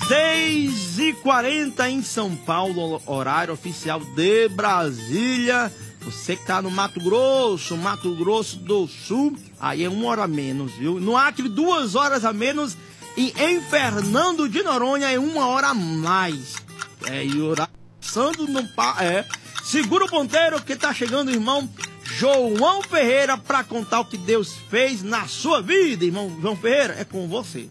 6h40 em São Paulo, horário oficial de Brasília. Você que tá no Mato Grosso do Sul, aí é 1 hora a menos, viu? No Acre, 2 horas a menos. E em Fernando de Noronha é 1 hora a mais. E o horário passando no... Segura o ponteiro que tá chegando o irmão João Ferreira para contar o que Deus fez na sua vida. Irmão João Ferreira, é com você.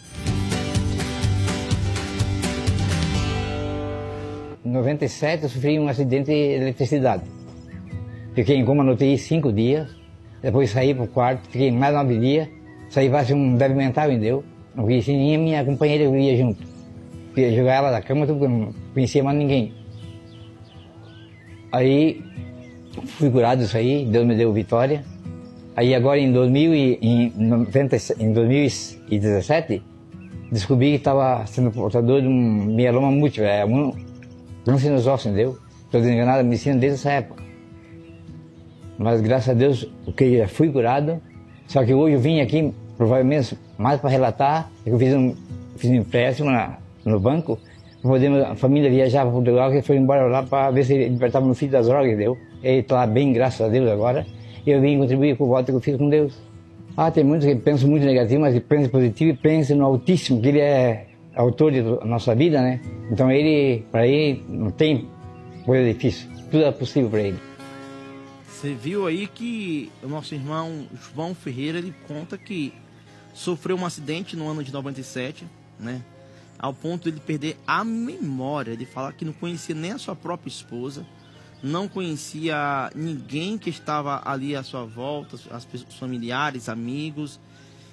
Em 97 eu sofri um acidente de eletricidade. Fiquei em coma no UTI 5 dias, depois saí pro quarto, fiquei mais 9 dias, saí para ser um débil mental e deu. Não conhecia nem a minha companheira que ia junto. Ia jogar ela da cama, porque eu não conhecia mais ninguém. Aí fui curado disso aí, Deus me deu vitória. Aí agora em 2017, descobri que estava sendo portador de um mieloma múltiplo, câncer nos ossos, entendeu? Estou desenganado da medicina desde essa época. Mas graças a Deus, porque já fui curado. Só que hoje eu vim aqui, provavelmente, mais para relatar, que eu fiz um empréstimo no banco, para poder a família viajar para Portugal, que foi embora lá para ver se libertava meu filho das drogas, entendeu? Ele está bem, graças a Deus, agora. E eu vim contribuir com o voto que eu fiz com Deus. Tem muitos que pensam muito negativo, mas que pensam positivo e pensam no Altíssimo, que Ele é autor de nossa vida, né? Então para ele, não tem coisa difícil, tudo é possível para ele. Você viu aí que o nosso irmão João Ferreira, ele conta que sofreu um acidente no ano de 97, né? Ao ponto de ele perder a memória. Ele fala que não conhecia nem a sua própria esposa, não conhecia ninguém que estava ali à sua volta, os familiares, amigos.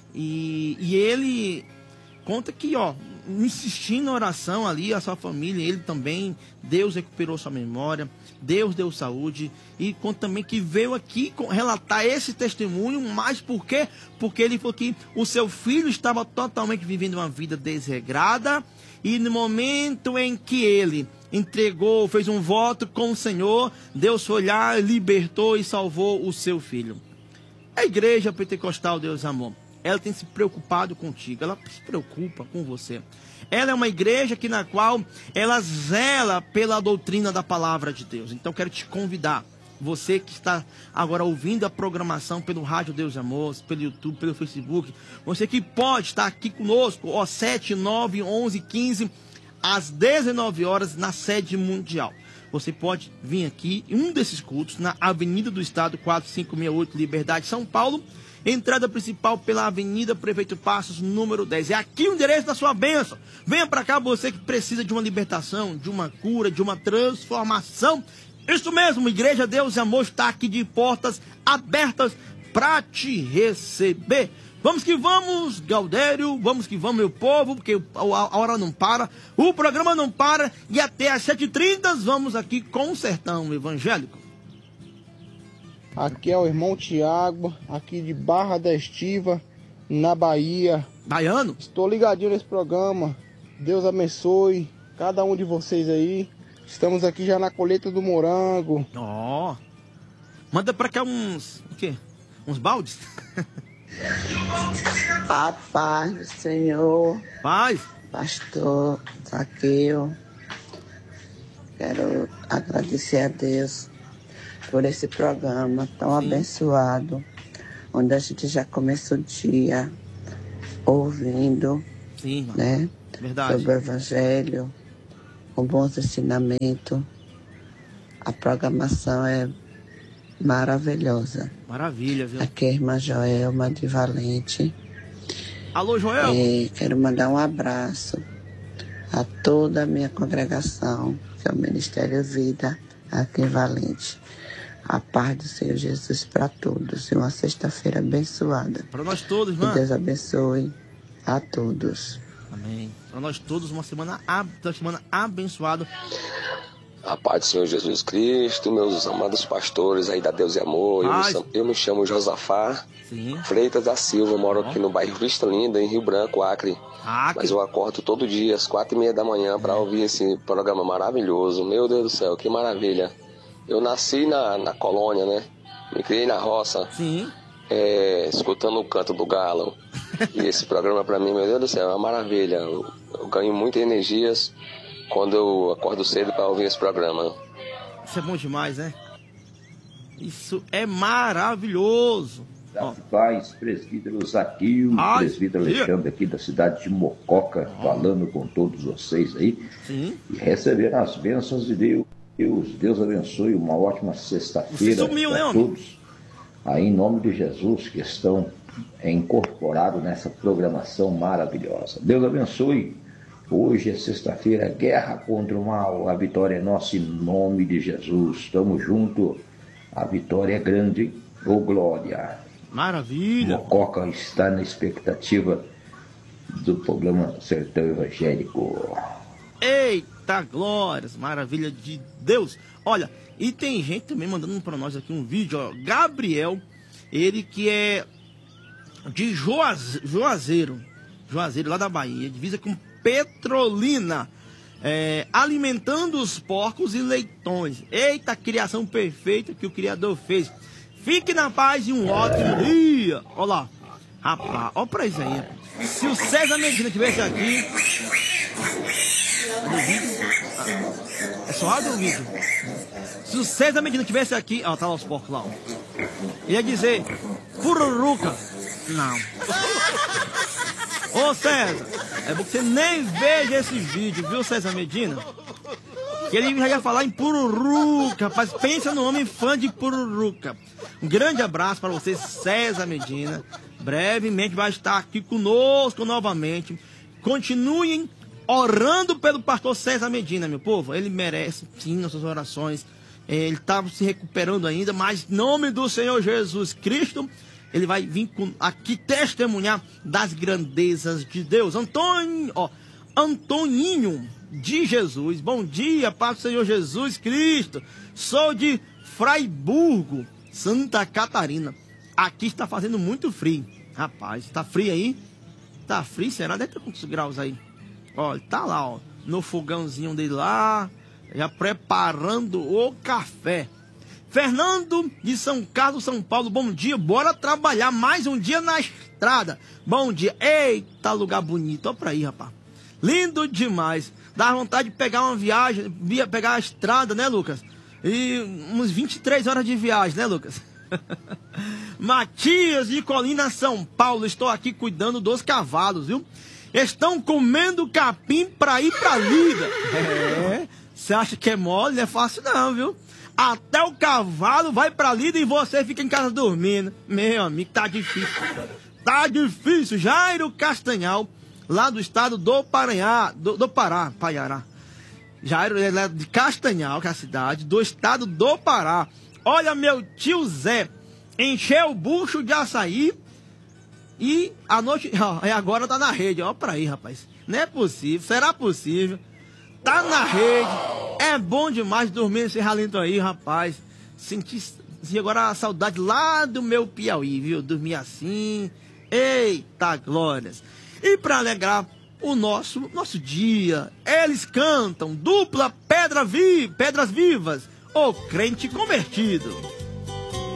E ele conta que, insistindo na oração ali, a sua família, ele também, Deus recuperou sua memória, Deus deu saúde. E conta também que veio aqui relatar esse testemunho, mas por quê? Porque ele falou que o seu filho estava totalmente vivendo uma vida desregrada, e no momento em que ele entregou, fez um voto com o Senhor, Deus foi lá, libertou e salvou o seu filho. A igreja pentecostal Deus Amor, ela tem se preocupado contigo, ela se preocupa com você. Ela é uma igreja na qual ela zela pela doutrina da palavra de Deus. Então quero te convidar, você que está agora ouvindo a programação pelo Rádio Deus Amor, pelo YouTube, pelo Facebook, você que pode estar aqui conosco, 7, 9, 11, 15, às 19 horas na sede mundial. Você pode vir aqui em um desses cultos, na Avenida do Estado, 4568, Liberdade, São Paulo. Entrada principal pela Avenida Prefeito Passos, número 10. É aqui o endereço da sua bênção. Venha para cá, você que precisa de uma libertação, de uma cura, de uma transformação. Isso mesmo, Igreja Deus e Amor está aqui de portas abertas para te receber. Vamos que vamos, Gaudério, vamos que vamos, meu povo, porque a hora não para, o programa não para, e até às 7h30 vamos aqui com o Sertão Evangélico. Aqui é o irmão Tiago, aqui de Barra da Estiva, na Bahia. Baiano? Estou ligadinho nesse programa. Deus abençoe cada um de vocês aí. Estamos aqui já na colheita do morango. Manda pra cá uns baldes? A paz do Senhor. Paz. Pastor Zaqueu. Quero agradecer a Deus por esse programa tão abençoado, onde a gente já começou o dia ouvindo, né? Verdade. Sobre o Evangelho, com bons ensinamentos. A programação é maravilhosa. Maravilha, viu? Aqui é a irmã Joelma de Valente. Alô, Joelma. Quero mandar um abraço a toda a minha congregação, que é o Ministério Vida, aqui em Valente. A paz do Senhor Jesus para todos. E uma sexta-feira abençoada. Para nós todos, irmã. Que Deus abençoe a todos. Amém. Para nós todos, uma semana abençoada. A paz do Senhor Jesus Cristo, meus amados pastores aí da Deus e Amor. Eu me chamo Josafá Freitas da Silva, moro aqui no bairro Vista Linda, em Rio Branco, Acre. Mas eu acordo todo dia às 4h30 da manhã para ouvir esse programa maravilhoso. Meu Deus do céu, que maravilha. Eu nasci na colônia, né? Me criei na roça. Escutando o canto do galo. E esse programa pra mim, meu Deus do céu, é uma maravilha. Eu ganho muitas energias quando eu acordo cedo para ouvir esse programa. Isso é bom demais, né? Isso é maravilhoso. Paz, presbítero Zaqueu, presbítero Alexandre aqui da cidade de Mococa, falando com todos vocês aí. Sim. E recebendo as bênçãos de Deus. Deus abençoe, uma ótima sexta-feira para todos. Aí, em nome de Jesus, que estão incorporados nessa programação maravilhosa. Deus abençoe. Hoje é sexta-feira, guerra contra o mal. A vitória é nossa em nome de Jesus. Estamos juntos. A vitória é grande. Ô, glória. Maravilha. Mococa está na expectativa do programa Sertão Evangélico. Eita, glórias, maravilha de Deus. Olha, e tem gente também mandando para nós aqui um vídeo, ó. Gabriel, ele que é de Juazeiro, lá da Bahia, divisa com Petrolina, alimentando os porcos e leitões. Eita, criação perfeita que o Criador fez. Fique na paz e um ótimo dia. Olha lá, rapaz, olha pra isso aí. Se o César Medina tivesse aqui... É só áudio ou vídeo? Se o César Medina tivesse aqui... Ó, tá lá os porcos lá, ó. Ia dizer, pururuca. Não. Ô César, é bom que você nem veja esse vídeo, viu, César Medina? Que ele já ia falar em pururuca. Rapaz, pensa no homem fã de pururuca. Um grande abraço para você, César Medina. Brevemente vai estar aqui conosco novamente. Continuem orando pelo pastor César Medina, meu povo. Ele merece, sim, nossas orações. Ele estava se recuperando ainda, mas em nome do Senhor Jesus Cristo, ele vai vir aqui testemunhar das grandezas de Deus. Antoninho de Jesus, bom dia, paz do Senhor Jesus Cristo. Sou de Fraiburgo, Santa Catarina. Aqui está fazendo muito frio. Rapaz, tá frio aí? Tá frio, será? Deve ter quantos graus aí? Ó, ele tá lá, ó, no fogãozinho dele lá, já preparando o café. Fernando de São Carlos, São Paulo, bom dia, bora trabalhar mais um dia na estrada. Bom dia, eita, lugar bonito, ó pra aí, rapaz. Lindo demais, dá vontade de pegar uma viagem, pegar a estrada, né, Lucas? E uns 23 horas de viagem, né, Lucas? Matias de Colina, São Paulo, estou aqui cuidando dos cavalos, viu? Estão comendo capim pra ir pra lida. Você acha que é mole? Não é fácil não, viu? Até o cavalo vai pra lida e você fica em casa dormindo. Meu amigo, tá difícil. Tá difícil. Jairo Castanhal, lá do estado do Pará. Jairo é de Castanhal, que é a cidade, do estado do Pará. Olha, meu tio Zé encheu o bucho de açaí e a noite, agora tá na rede. Ó pra aí, rapaz. Não é possível, será possível? Tá na rede. É bom demais dormir nesse ralento aí, rapaz. Senti agora a saudade lá do meu Piauí, viu? Dormir assim. Eita, glórias. E pra alegrar o nosso dia, eles cantam dupla Pedras Vivas, o crente convertido.